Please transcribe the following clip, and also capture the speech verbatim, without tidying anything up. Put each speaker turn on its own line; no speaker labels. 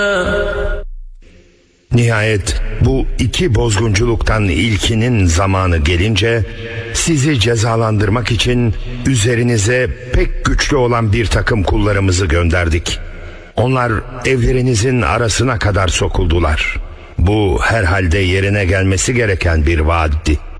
Nihayet bu iki bozgunculuktan ilkinin zamanı gelince sizi cezalandırmak için üzerinize pek güçlü olan bir takım kullarımızı gönderdik. Onlar evlerinizin arasına kadar sokuldular. Bu herhalde yerine gelmesi gereken bir vaatti.